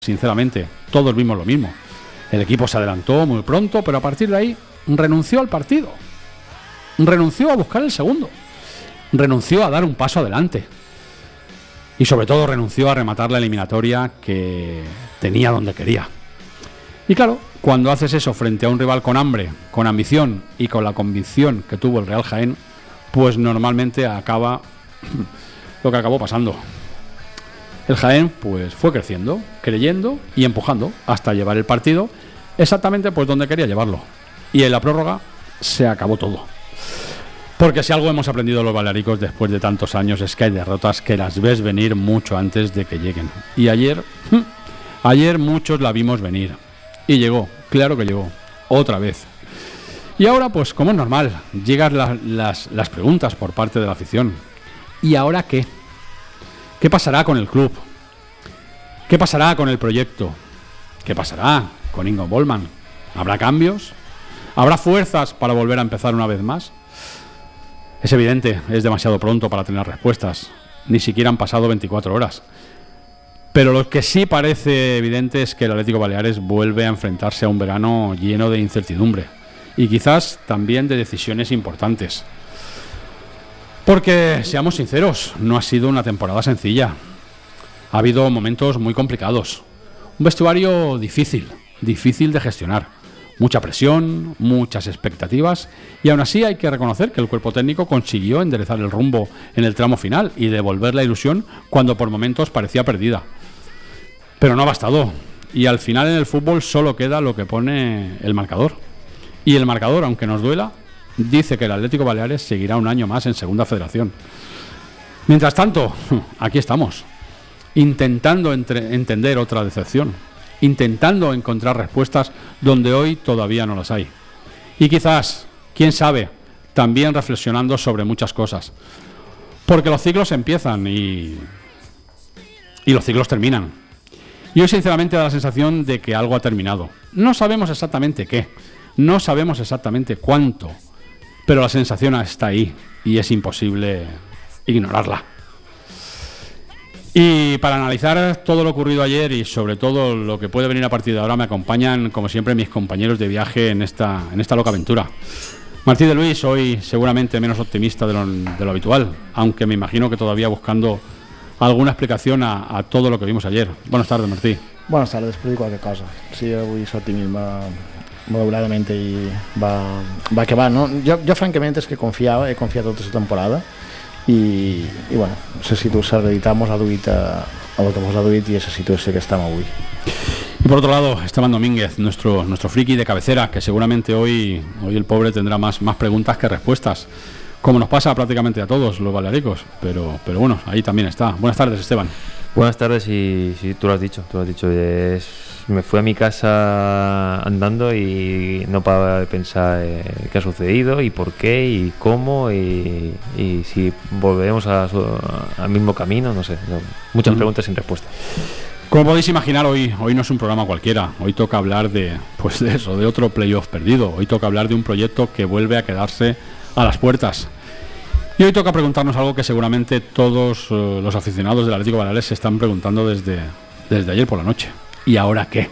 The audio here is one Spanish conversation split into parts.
sinceramente, todos vimos lo mismo. El equipo se adelantó muy pronto, pero a partir de ahí renunció al partido. Renunció a buscar el segundo. Renunció a dar un paso adelante. Y sobre todo renunció a rematar la eliminatoria que tenía donde quería. Y claro, cuando haces eso frente a un rival con hambre, con ambición y con la convicción que tuvo el Real Jaén, pues normalmente acaba lo que acabó pasando. El Jaén pues fue creciendo, creyendo y empujando hasta llevar el partido exactamente pues donde quería llevarlo. Y en la prórroga se acabó todo. Porque si algo hemos aprendido los balearicos después de tantos años es que hay derrotas que las ves venir mucho antes de que lleguen. Y ayer muchos la vimos venir. Y llegó, claro que llegó, otra vez. Y ahora pues como es normal, llegan las preguntas por parte de la afición. ¿Y ahora qué? ¿Qué pasará con el club? ¿Qué pasará con el proyecto? ¿Qué pasará con Ingo Bollmann? ¿Habrá cambios? ¿Habrá fuerzas para volver a empezar una vez más? Es evidente, es demasiado pronto para tener respuestas. Ni siquiera han pasado 24 horas. Pero lo que sí parece evidente es que el Atlético Baleares vuelve a enfrentarse a un verano lleno de incertidumbre. Y quizás también de decisiones importantes. Porque, seamos sinceros, no ha sido una temporada sencilla. Ha habido momentos muy complicados. Un vestuario difícil de gestionar. Mucha presión, muchas expectativas. Y aún así hay que reconocer que el cuerpo técnico consiguió enderezar el rumbo en el tramo final y devolver la ilusión cuando por momentos parecía perdida. Pero no ha bastado. Y al final en el fútbol solo queda lo que pone el marcador. Y el marcador, aunque nos duela, dice que el Atlético Baleares seguirá un año más en Segunda Federación. Mientras tanto, aquí estamos, intentando entender otra decepción, intentando encontrar respuestas donde hoy todavía no las hay. Y quizás, quién sabe, también reflexionando sobre muchas cosas. Porque los ciclos empiezan y los ciclos terminan. Y hoy sinceramente da la sensación de que algo ha terminado. No sabemos exactamente qué, no sabemos exactamente cuánto, pero la sensación está ahí y es imposible ignorarla. Y para analizar todo lo ocurrido ayer y sobre todo lo que puede venir a partir de ahora me acompañan, como siempre, mis compañeros de viaje en esta loca aventura. Martí de Luis, hoy seguramente menos optimista de lo habitual, aunque me imagino que todavía buscando alguna explicación a todo lo que vimos ayer. Buenas tardes, Martí. Buenas tardes, però dic qualque cosa. Sí, avui l'optimisme malauradament i va acabar, no? Jo francament és que he confiat tota la temporada i bueno, la situació la realitat ens ha duit a lo que ens ha duit i a la situació que estem avui. Y por otro lado, Esteban Domínguez, nuestro friki de cabecera, que seguramente hoy el pobre tendrá más preguntas que respuestas, como nos pasa prácticamente a todos los balearicos, pero bueno, ahí también está. Buenas tardes, Esteban. Buenas tardes, y sí, tú lo has dicho, me fui a mi casa andando y no paraba de pensar qué ha sucedido y por qué y cómo y si volveremos al mismo camino, no sé, muchas preguntas sin respuesta. Como podéis imaginar, hoy no es un programa cualquiera. Hoy toca hablar de otro playoff perdido. Hoy toca hablar de un proyecto que vuelve a quedarse a las puertas. Y hoy toca preguntarnos algo que seguramente todos los aficionados del Atlético Baleares se están preguntando desde ayer por la noche. ¿Y ahora qué?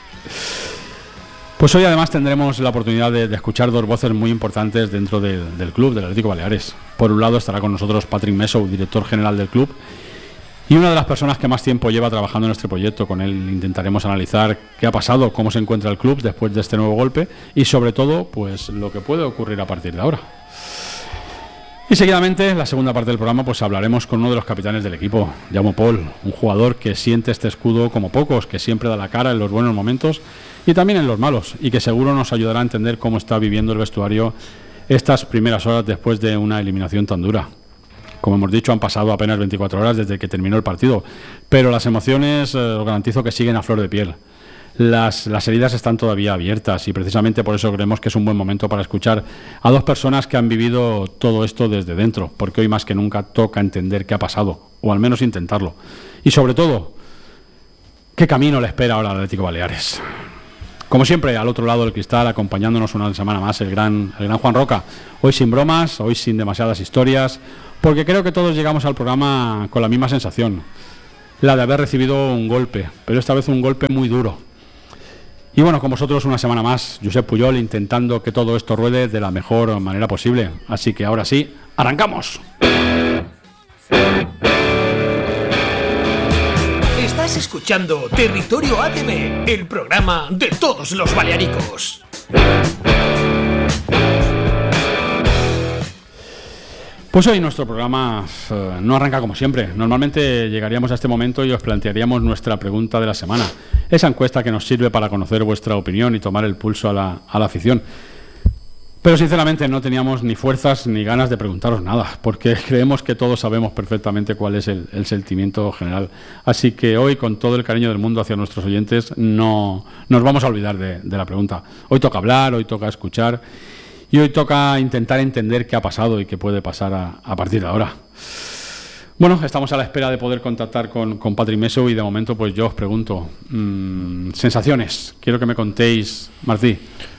Pues hoy además tendremos la oportunidad de escuchar dos voces muy importantes dentro del club, del Atlético Baleares. Por un lado estará con nosotros Patrick Meso, director general del club, y una de las personas que más tiempo lleva trabajando en este proyecto. Con él intentaremos analizar qué ha pasado, cómo se encuentra el club después de este nuevo golpe y sobre todo pues lo que puede ocurrir a partir de ahora. Y seguidamente, en la segunda parte del programa, pues hablaremos con uno de los capitanes del equipo, Jaume Pol, un jugador que siente este escudo como pocos, que siempre da la cara en los buenos momentos y también en los malos, y que seguro nos ayudará a entender cómo está viviendo el vestuario estas primeras horas después de una eliminación tan dura. Como hemos dicho, han pasado apenas 24 horas desde que terminó el partido, pero las emociones, os garantizo que siguen a flor de piel. Las heridas están todavía abiertas y precisamente por eso creemos que es un buen momento para escuchar a dos personas que han vivido todo esto desde dentro, porque hoy más que nunca toca entender qué ha pasado, o al menos intentarlo. Y sobre todo, qué camino le espera ahora al Atlético Baleares. Como siempre, al otro lado del cristal, acompañándonos una semana más, el gran Juan Roca. Hoy sin bromas, hoy sin demasiadas historias, porque creo que todos llegamos al programa con la misma sensación. la de haber recibido un golpe, pero esta vez un golpe muy duro. Y bueno, con vosotros una semana más, Josep Pujol, intentando que todo esto ruede de la mejor manera posible. Así que ahora sí, ¡arrancamos! Estás escuchando Territorio ATB, el programa de todos los balearicos. Pues hoy nuestro programa no arranca como siempre. Normalmente llegaríamos a este momento y os plantearíamos nuestra pregunta de la semana. Esa encuesta que nos sirve para conocer vuestra opinión y tomar el pulso a la afición. Pero sinceramente no teníamos ni fuerzas ni ganas de preguntaros nada, porque creemos que todos sabemos perfectamente cuál es el sentimiento general. Así que hoy, con todo el cariño del mundo hacia nuestros oyentes, no nos vamos a olvidar de la pregunta. Hoy toca hablar, hoy toca escuchar y hoy toca intentar entender qué ha pasado y qué puede pasar a partir de ahora. Bueno, estamos a la espera de poder contactar con Patrick Meso y de momento pues yo os pregunto, sensaciones, quiero que me contéis, Martí.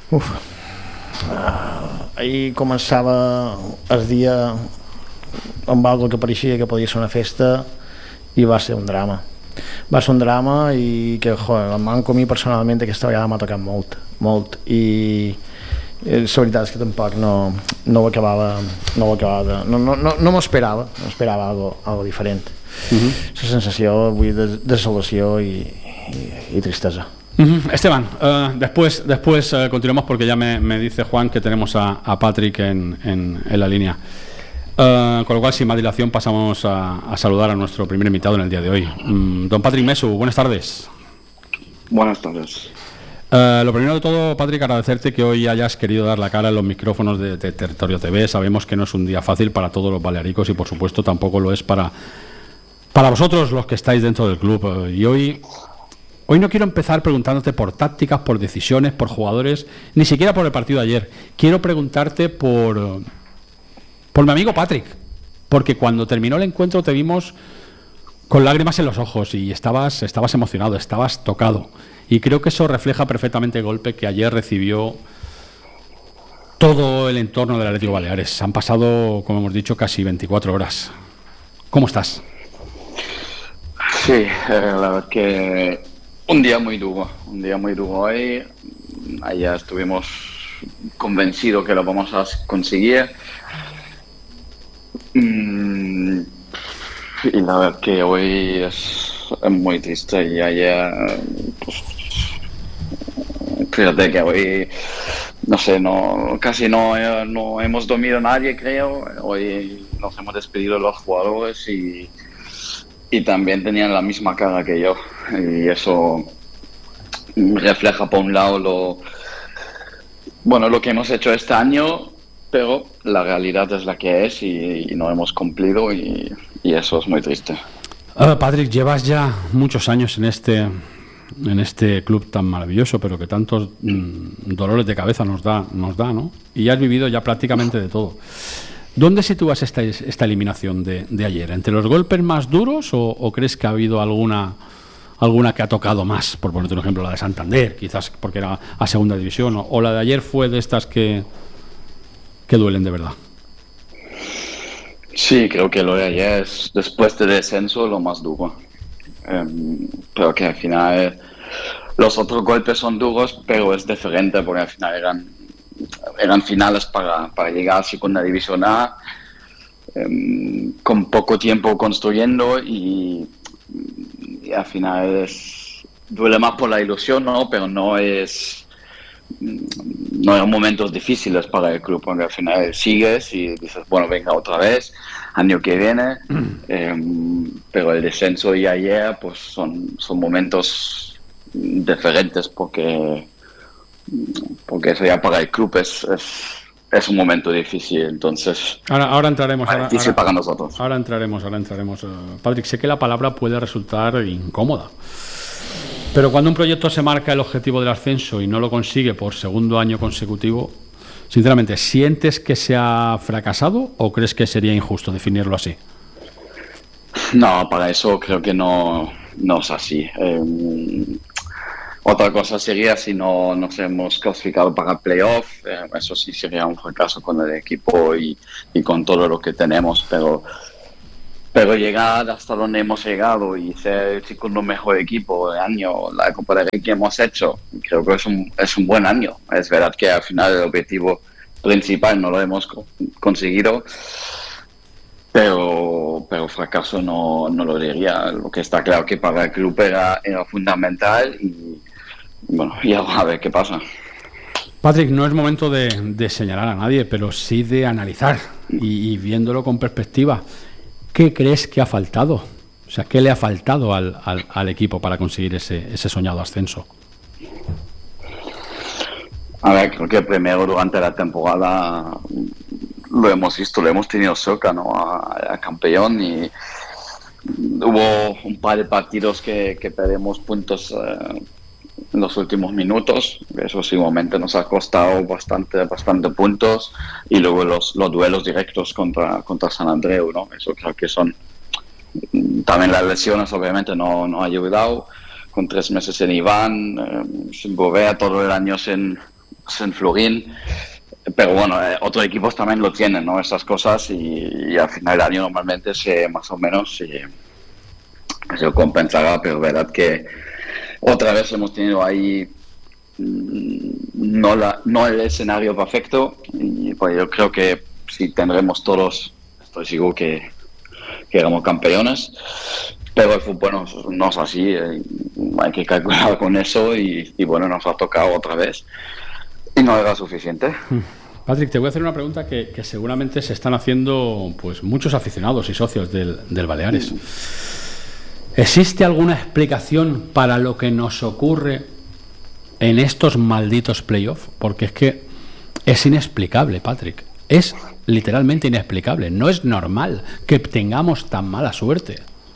Ahir començava el dia amb algo que pareixia que podia ser una festa i va ser un drama. Va ser un drama i que, joder, el manco a mi personalment aquesta vegada m'ha tocat molt. I la veritat és que tampoc no ho acabava no m'esperava algo diferent. La sensació avui de desolació i tristesa. Esteban, después continuamos porque ya me dice Juan que tenemos a Patrick en la línea. Con lo cual, sin más dilación, pasamos a saludar a nuestro primer invitado en el día de hoy. Don Patrick Meso, buenas tardes. Buenas tardes. Lo primero de todo, Patrick, agradecerte que hoy hayas querido dar la cara en los micrófonos de Territorio TV. Sabemos que no es un día fácil para todos los balearicos y, por supuesto, tampoco lo es para vosotros, los que estáis dentro del club. Y Hoy no quiero empezar preguntándote por tácticas, por decisiones, por jugadores, ni siquiera por el partido de ayer. Quiero preguntarte por mi amigo Patrick, porque cuando terminó el encuentro te vimos con lágrimas en los ojos y estabas emocionado, estabas tocado. Y creo que eso refleja perfectamente el golpe que ayer recibió todo el entorno del Atlético Baleares. Han pasado, como hemos dicho, casi 24 horas. ¿Cómo estás? Sí, la verdad que un día muy duro hoy. Ayer estuvimos convencidos que lo vamos a conseguir. Y la verdad que hoy es muy triste. Y ayer, pues, fíjate que hoy, no sé, casi no hemos dormido nadie, creo. Hoy nos hemos despedido de los jugadores y también tenían la misma cara que yo, y eso refleja por un lado lo que hemos hecho este año, pero la realidad es la que es y no hemos cumplido y eso es muy triste. Patrick, llevas ya muchos años en este club tan maravilloso, pero que tantos dolores de cabeza nos da, ¿no? Y has vivido ya prácticamente de todo. ¿Dónde sitúas esta eliminación de ayer? ¿Entre los golpes más duros o crees que ha habido alguna que ha tocado más? Por ponerte un ejemplo, la de Santander, quizás porque era a segunda división, o la de ayer fue de estas que duelen de verdad. Sí, creo que lo de ayer es, después del descenso, lo más duro. Pero que al final los otros golpes son duros, pero es diferente porque al final eran finales para llegar a segunda división A, con poco tiempo construyendo y al final duele más por la ilusión, ¿no? Pero no eran momentos difíciles para el club, porque al final sigues y dices, bueno, venga otra vez, año que viene, pero el descenso y ayer pues son momentos diferentes porque eso ya para el club es un momento difícil, entonces ahora entraremos difícil para nosotros. Ahora entraremos. Patrick, sé que la palabra puede resultar incómoda, pero cuando un proyecto se marca el objetivo del ascenso y no lo consigue por segundo año consecutivo, sinceramente, ¿sientes que se ha fracasado o crees que sería injusto definirlo así? No, para eso creo que no es así. Otra cosa sería si no nos hemos clasificado para el playoff, eso sí sería un fracaso con el equipo y con todo lo que tenemos, pero Pero llegar hasta donde hemos llegado y ser el segundo mejor equipo del año, la Copa del Rey que hemos hecho, creo que es un buen año. Es verdad que al final el objetivo principal no lo hemos conseguido, pero fracaso no lo diría. Lo que está claro que para el club era fundamental y bueno, y ahora a ver qué pasa. Patrick, no es momento de señalar a nadie, pero sí de analizar y viéndolo con perspectiva. ¿Qué crees que ha faltado? O sea, ¿qué le ha faltado al equipo para conseguir ese soñado ascenso? A ver, creo que primero durante la temporada lo hemos visto, lo hemos tenido cerca, ¿no? A campeón, y hubo un par de partidos que perdimos puntos en los últimos minutos. Eso sí, momento nos ha costado bastante puntos, y luego los duelos directos contra San Andreu, ¿no? Eso creo que son también las lesiones, obviamente no ha ayudado, con 3 meses en Iván, sin Bovea, todo el año sin Florín. Pero bueno, otros equipos también lo tienen, ¿no? Esas cosas, y al final del año normalmente más o menos se compensará, pero es verdad que otra vez hemos tenido ahí no el escenario perfecto, y pues yo creo que si tendremos todos, estoy seguro que éramos campeones, pero el fútbol no es así, hay que calcular con eso, y bueno, nos ha tocado otra vez y no era suficiente. Patrick, te voy a hacer una pregunta que seguramente se están haciendo pues muchos aficionados y socios del Baleares. ¿Existe alguna explicación para lo que nos ocurre en estos malditos playoffs? Porque es que es inexplicable, Patrick. Es literalmente inexplicable. No es normal que tengamos tan mala suerte.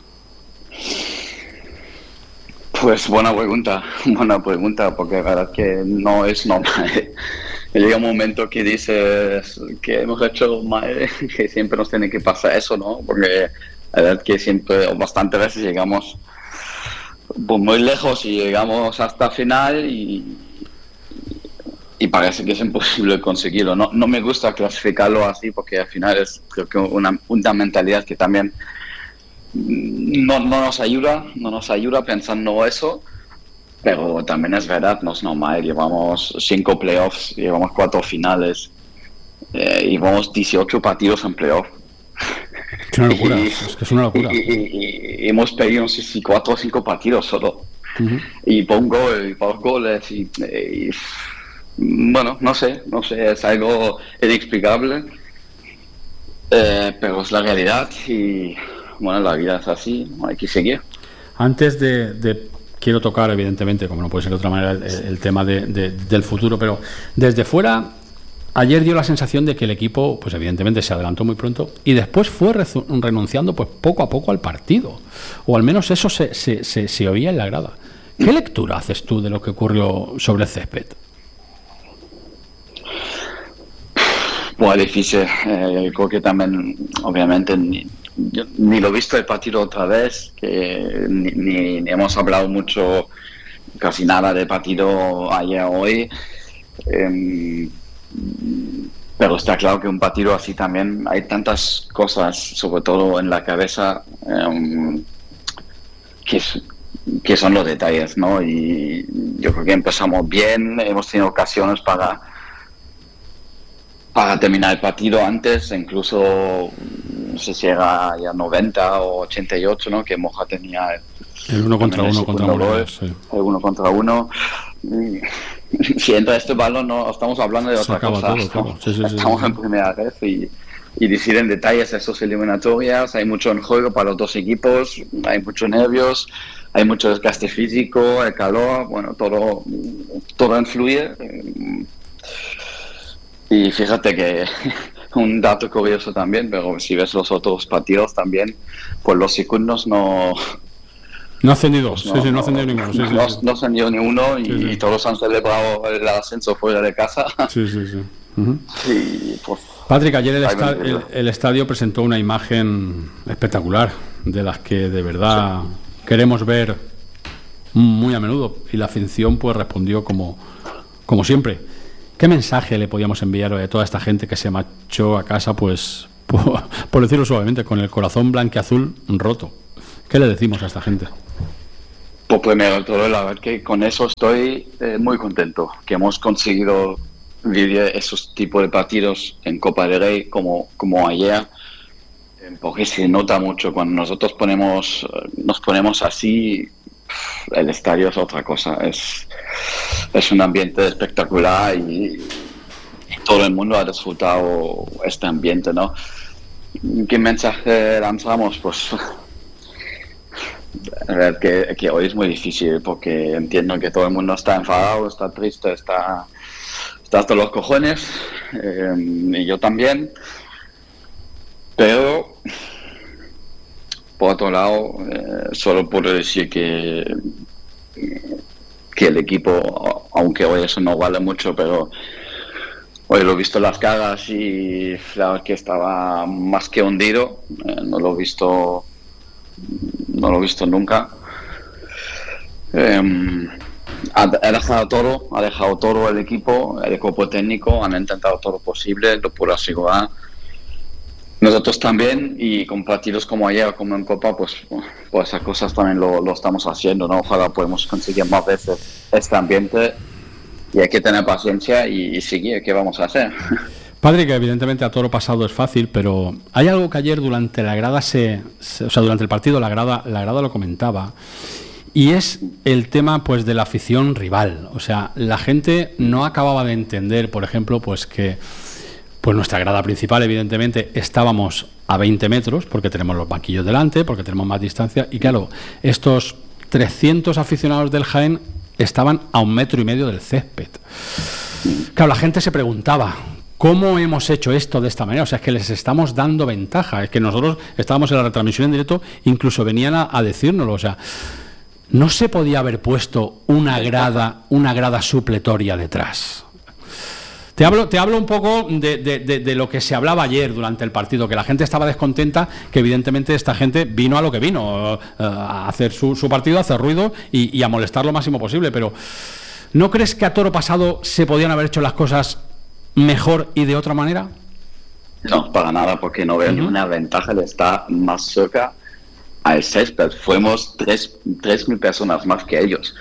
Pues buena pregunta, porque la verdad que no es normal. Llega un momento que dices que hemos hecho mal, que siempre nos tiene que pasar eso, ¿no? Porque la verdad que siempre, o bastantes veces, llegamos pues muy lejos y llegamos hasta final y parece que es imposible conseguirlo. No me gusta clasificarlo así, porque al final es, creo que una mentalidad que también no nos ayuda pensando eso, pero también es verdad, no es normal. Llevamos 5 playoffs, llevamos 4 finales, llevamos 18 partidos en playoff. Es una locura, es que es una locura. Y hemos perdido, no sé si 4 o 5 partidos solo. Uh-huh. Y pongo goles y bueno, no sé, es algo inexplicable, pero es la realidad, y bueno, la vida es así, hay que seguir. Antes de quiero tocar, evidentemente, como no puede ser de otra manera, el tema del futuro, pero desde fuera, ayer dio la sensación de que el equipo, pues evidentemente se adelantó muy pronto y después fue renunciando pues poco a poco al partido, o al menos eso se oía en la grada. ¿Qué lectura haces tú de lo que ocurrió sobre el césped? Pues difícil, creo que también, obviamente, ni lo he visto el partido otra vez, que ni hemos hablado mucho, casi nada del partido ayer o hoy, pero está claro que un partido así también hay tantas cosas, sobre todo en la cabeza, que son los detalles, ¿no? Y yo creo que empezamos bien, hemos tenido ocasiones para terminar el partido antes, incluso no sé si era ya 90 o 88, ¿no? Que Moja tenía el 1 contra 1 contra Morelos, sí. El 1 contra 1. Si entra este balón, no estamos hablando de otra cosa. Todo, claro. Sí, estamos en primera vez y deciden detalles esas eliminatorias. Hay mucho en juego para los dos equipos, hay muchos nervios, hay mucho desgaste físico, el calor, bueno, todo influye. Y fíjate que un dato curioso también, pero si ves los otros partidos también, pues los segundos no ascendido, pues no ascendió ninguno. No ascendió ni uno, y todos han celebrado el ascenso fuera de casa. Sí. Uh-huh. Y, pues, Patrick, ayer el estadio presentó una imagen espectacular, de las que de verdad queremos ver muy a menudo, y la afición pues respondió como siempre. ¿Qué mensaje le podíamos enviar a toda esta gente que se marchó a casa pues por decirlo suavemente, con el corazón blanquiazul roto. ¿Qué le decimos a esta gente? Pues primero de todo, la verdad que con eso estoy muy contento, que hemos conseguido vivir esos tipos de partidos en Copa del Rey como ayer, porque se nota mucho cuando nosotros nos ponemos así, el estadio es otra cosa, es un ambiente espectacular y todo el mundo ha disfrutado este ambiente, ¿no? ¿Qué mensaje lanzamos? Pues a ver, que hoy es muy difícil porque entiendo que todo el mundo está enfadado, está triste, está hasta los cojones, y yo también, pero por otro lado solo puedo decir que el equipo, aunque hoy eso no vale mucho, pero hoy lo he visto en las caras y la verdad que estaba más que hundido, no lo he visto nunca. Ha dejado todo el equipo técnico, han intentado todo lo posible, lo puedo asegurar. Nosotros también, y con partidos como ayer, como en Copa, pues esas cosas también lo estamos haciendo, ¿no? Ojalá podamos conseguir más veces este ambiente y hay que tener paciencia y seguir. ¿Qué vamos a hacer? Padre, que evidentemente a toro pasado es fácil, pero hay algo que ayer durante la grada durante el partido la grada lo comentaba, y es el tema pues de la afición rival. O sea, la gente no acababa de entender, por ejemplo, pues que pues nuestra grada principal, evidentemente, estábamos a 20 metros, porque tenemos los banquillos delante, porque tenemos más distancia, y claro, estos 300 aficionados del Jaén estaban a 1,5 metros del césped. Claro, la gente se preguntaba, ¿cómo hemos hecho esto de esta manera? O sea, es que les estamos dando ventaja. Es que nosotros estábamos en la retransmisión en directo, incluso venían a decírnoslo. O sea, no se podía haber puesto una grada supletoria detrás. Te hablo un poco de lo que se hablaba ayer durante el partido, que la gente estaba descontenta, que evidentemente esta gente vino a lo que vino, a hacer su partido, a hacer ruido y a molestar lo máximo posible. Pero ¿no crees que a toro pasado se podían haber hecho las cosas mejor y de otra manera? No, para nada, porque no veo ninguna ventaja de estar más cerca al césped. Fuimos 3.000 personas más que ellos.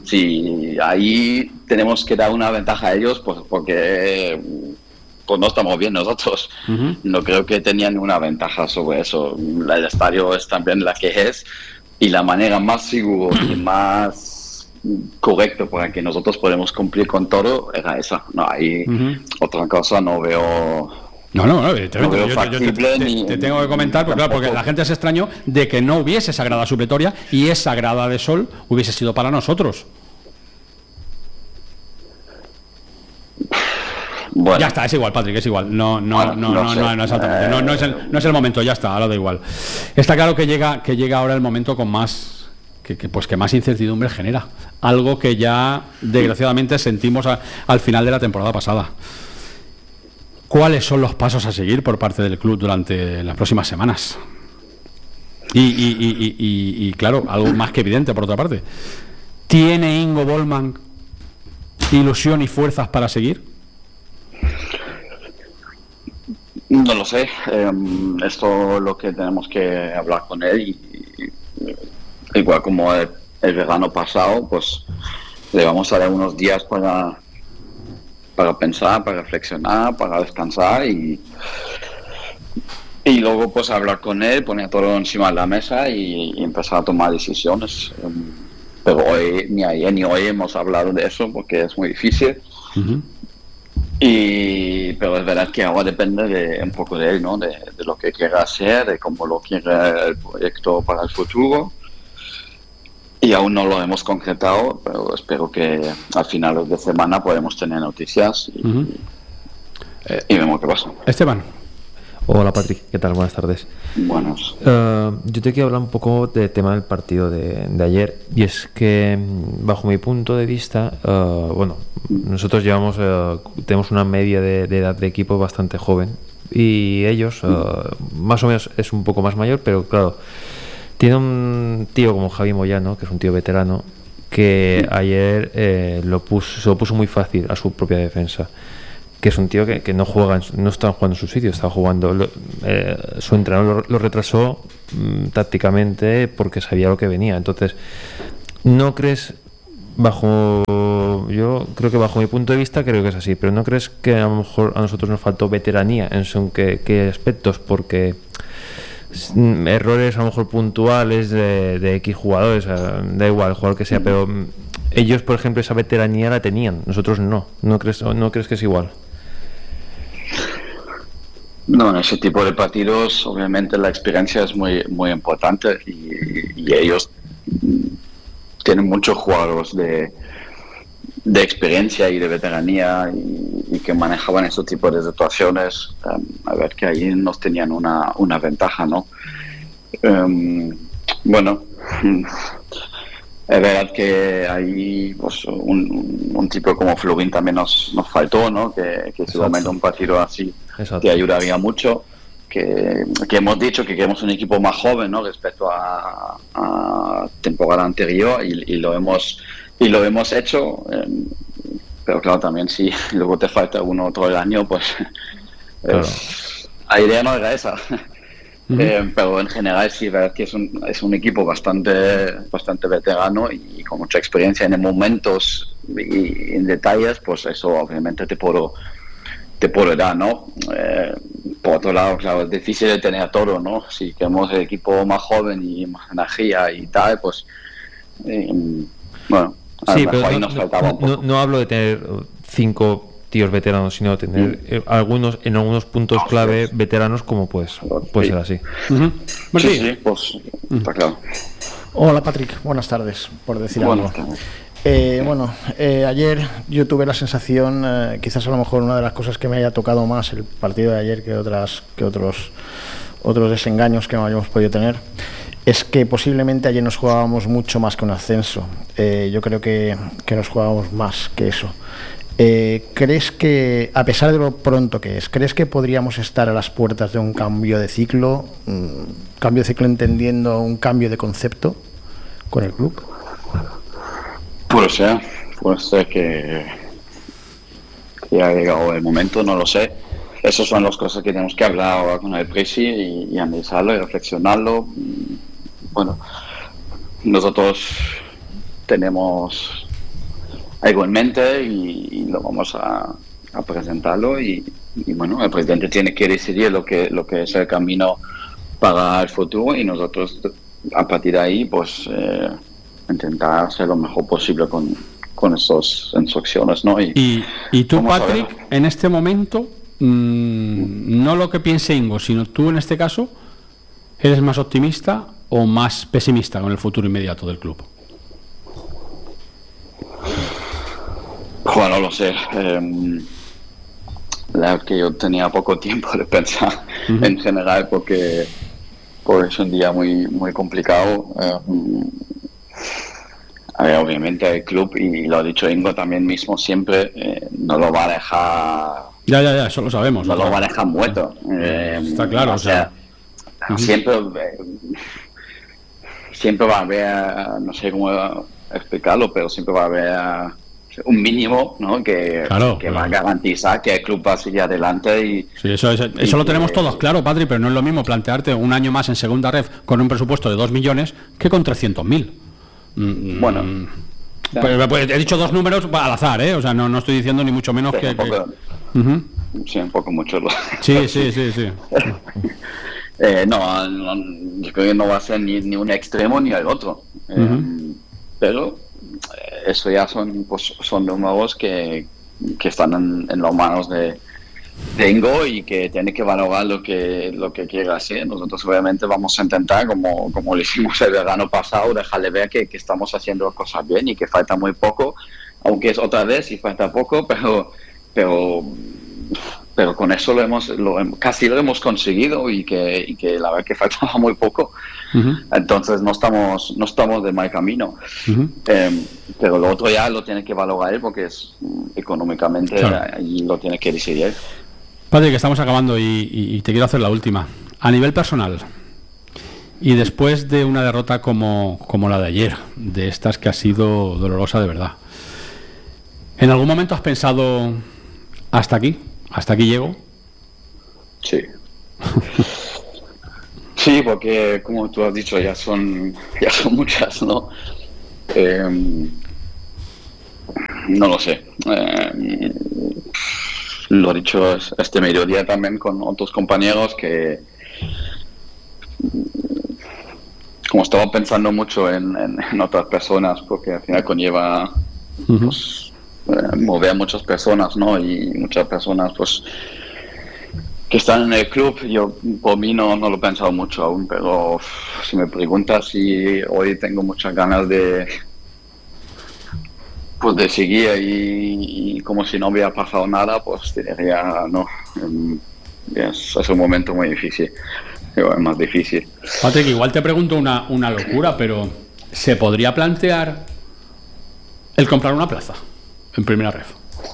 Si ahí tenemos que dar una ventaja a ellos, pues porque pues no estamos bien nosotros. No creo que tenían ninguna ventaja sobre eso. El estadio es también la que es, y la manera más segura y más correcto para que nosotros podamos cumplir con todo era esa. No, ahí otra cosa no veo. No, evidentemente. Yo te tengo que comentar, porque, claro, porque la gente se extrañó de que no hubiese esa grada supletoria y esa grada de sol hubiese sido para nosotros. Bueno. Ya está, es igual, Patrick, es igual. No, exactamente. No es el momento, ya está, ahora da igual. Está claro que llega ahora el momento con más que más incertidumbre genera. Algo que ya desgraciadamente sentimos al final de la temporada pasada. ¿Cuáles son los pasos a seguir por parte del club durante las próximas semanas? Y claro, algo más que evidente por otra parte. ¿Tiene Ingo Bollmann ilusión y fuerzas para seguir? No lo sé. Esto es lo que tenemos que hablar con él. Y igual como el verano pasado, pues le vamos a dar unos días para pensar, para reflexionar, para descansar y luego pues hablar con él, poner todo encima de la mesa y empezar a tomar decisiones. Pero hoy, ni ayer ni hoy hemos hablado de eso porque es muy difícil. Pero es verdad que ahora depende un poco de él, ¿no? De lo que quiera hacer, de cómo lo quiere el proyecto para el futuro. Y aún no lo hemos concretado, pero espero que al final de semana podemos tener noticias y vemos qué pasa. Esteban. Hola Patrick, ¿qué tal? Buenas tardes. Buenas. Yo te quiero hablar un poco del tema del partido de ayer, y es que bajo mi punto de vista, nosotros tenemos una media de edad de equipo bastante joven, y ellos más o menos es un poco más mayor, pero claro, tiene un tío como Javi Moyano, que es un tío veterano, que ayer se lo puso muy fácil a su propia defensa. que es un tío que no juega, no está jugando en su sitio, está jugando. Su entrenador lo retrasó tácticamente porque sabía lo que venía. Entonces, ¿no crees, yo creo que bajo mi punto de vista creo que es así, pero ¿no crees que a lo mejor a nosotros nos faltó veteranía en según qué aspectos? Porque errores a lo mejor puntuales de X jugadores, da igual el jugador que sea, pero ellos, por ejemplo, esa veteranía la tenían, nosotros no. ¿No crees que es igual? No, en ese tipo de partidos obviamente la experiencia es muy, muy importante y ellos tienen muchos jugadores de experiencia y de veteranía y que manejaban esos tipos de situaciones. A ver, que ahí nos tenían una ventaja, ¿no? Bueno, es verdad que ahí pues, un tipo como Florin también nos faltó, ¿no? Que seguramente un partido así te ayudaría mucho. Que hemos dicho que queremos un equipo más joven, ¿no? Respecto a temporada anterior y lo hemos hecho, pero claro, también si luego te falta uno todo el año, pues claro. La idea no era esa. Pero en general sí, verdad que es un equipo bastante veterano y con mucha experiencia en momentos y en detalles, pues eso obviamente te puedo dar, ¿no? Por otro lado, claro, es difícil de tener todo, ¿no? Si queremos el equipo más joven y más energía y tal, pues bueno, a sí, lo mejor ahí nos faltaba un poco. No hablo de tener 5 tíos veteranos, sino de tener en algunos puntos clave veteranos, como puede ser así. Sí, pues está claro. Hola Patrick, buenas tardes, por decir Buenas algo. tardes. Ayer yo tuve la sensación, quizás a lo mejor una de las cosas que me haya tocado más el partido de ayer que otros desengaños que no hayamos podido tener, es que posiblemente ayer nos jugábamos mucho más que un ascenso. Yo creo que nos jugábamos más que eso. ¿Crees que, a pesar de lo pronto que es, crees que podríamos estar a las puertas de un cambio de ciclo? Cambio de ciclo entendiendo un cambio de concepto con el club. Puede ser que ha llegado el momento, no lo sé. Esas son las cosas que tenemos que hablar ahora con el presi y analizarlo y reflexionarlo. Bueno, nosotros tenemos algo en mente y lo vamos a presentarlo y bueno, el presidente tiene que decidir lo que es el camino para el futuro y nosotros a partir de ahí pues intentar hacer lo mejor posible con esas instrucciones, ¿no? Y tú, Patrick, en este momento, no lo que piense Ingo, sino tú en este caso, ¿eres más optimista o más pesimista con el futuro inmediato del club? Bueno, no lo sé. La verdad que yo tenía poco tiempo de pensar en general porque es un día muy, muy complicado. A ver, obviamente el club, y lo ha dicho Ingo también mismo siempre, no lo va a dejar... Ya, eso lo sabemos. No lo va a dejar muerto. Está claro, o sea... Siempre va a haber, no sé cómo explicarlo, pero siempre va a haber un mínimo, ¿no? que va a garantizar que el club va a seguir adelante. Sí, eso lo tenemos todos claro, Patri, pero no es lo mismo plantearte un año más en segunda ref con un presupuesto de 2 millones que con 300.000. Bueno, pues he dicho dos números al azar, ¿eh? O sea, no estoy diciendo ni mucho menos que... Sí, un poco mucho. Sí. No, yo creo que no va a ser ni un extremo ni el otro. Pero eso ya son números que están en las manos de Ingo y que tiene que valorar lo que quiera hacer. Nosotros obviamente vamos a intentar, como lo hicimos el verano pasado, dejarle ver que estamos haciendo cosas bien y que falta muy poco, aunque es otra vez y falta poco, pero con eso casi lo hemos conseguido y que la verdad que faltaba muy poco. Entonces no estamos de mal camino. Pero lo otro ya lo tiene que valorar él porque es económicamente y lo tiene que decidir. Padre, que estamos acabando y te quiero hacer la última. A nivel personal, y después de una derrota como la de ayer, de estas que ha sido dolorosa de verdad, ¿en algún momento has pensado hasta aquí? ¿Hasta aquí llego? Sí. Sí, porque como tú has dicho, ya son muchas, ¿no? No lo sé. Lo he dicho este mediodía también con otros compañeros que como estaba pensando mucho en otras personas, porque al final conlleva pues, mover a muchas personas, ¿no? Y muchas personas pues que están en el club. Yo por mí no lo he pensado mucho aún, pero si me preguntas si hoy tengo muchas ganas de seguir y como si no hubiera pasado nada, pues te diría no. Es un momento muy difícil. Es más difícil. Patrick, igual te pregunto una locura, pero ¿se podría plantear el comprar una plaza en primera ref?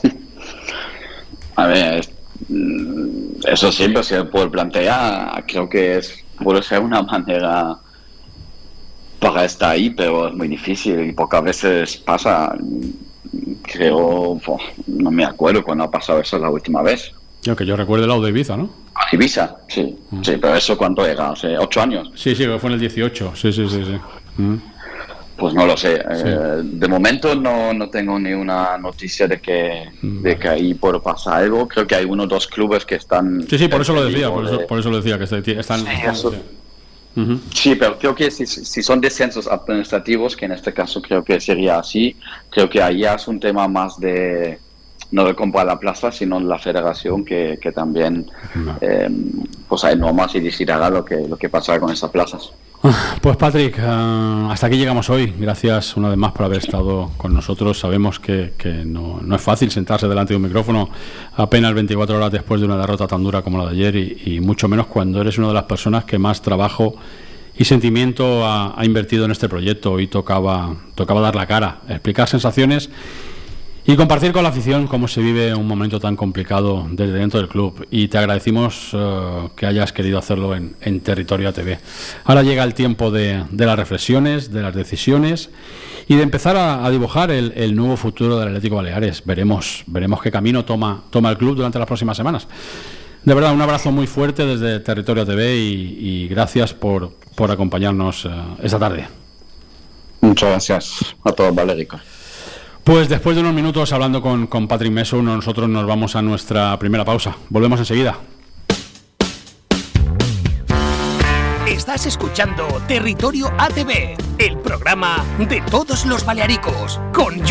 A ver, eso siempre se puede plantear. Creo que puede ser una manera para estar ahí, pero es muy difícil y pocas veces pasa. Creo, no me acuerdo cuándo ha pasado eso la última vez. Yo recuerdo el lado de Ibiza, ¿no? Ibiza, sí. Sí, pero eso ¿cuánto era? O sea, 8 años. Sí, fue en el 18. Sí. Pues no lo sé. Sí. De momento no tengo ni una noticia de que ahí puede pasar algo. Creo que hay 1 o 2 clubes que están... Sí, por eso lo decía, por eso lo decía, que están... Sí, eso. Sí, pero creo que si son descensos administrativos, que en este caso creo que sería así, creo que ahí es un tema más de... no de comprar la plaza, sino la federación que también pues hay normas y decidirá lo que pasará con esas plazas. Pues Patrick, hasta aquí llegamos hoy. Gracias una vez más por haber estado con nosotros. Sabemos que no es fácil sentarse delante de un micrófono apenas 24 horas después de una derrota tan dura como la de ayer y mucho menos cuando eres una de las personas que más trabajo y sentimiento ha invertido en este proyecto. Hoy tocaba dar la cara, explicar sensaciones y compartir con la afición cómo se vive un momento tan complicado desde dentro del club. Y te agradecimos que hayas querido hacerlo en Territorio ATV. Ahora llega el tiempo de las reflexiones, de las decisiones y de empezar a dibujar el nuevo futuro del Atlético Baleares. Veremos qué camino toma el club durante las próximas semanas. De verdad, un abrazo muy fuerte desde Territorio ATV y gracias por acompañarnos esta tarde. Muchas gracias a todos, Valérico. Pues después de unos minutos hablando con Patrick Meso, nosotros nos vamos a nuestra primera pausa. Volvemos enseguida. Estás escuchando Territorio ATV, el programa de todos los balearicos, con